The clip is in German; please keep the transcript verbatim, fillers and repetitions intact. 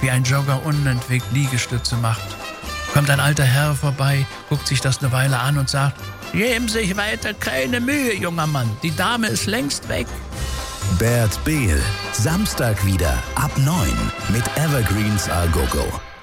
wie ein Jogger unentwegt Liegestütze macht. Kommt ein alter Herr vorbei, guckt sich das eine Weile an und sagt: Geben sich weiter keine Mühe, junger Mann, die Dame ist längst weg. Bert Behl, Samstag wieder ab neun mit Evergreens A Go Go.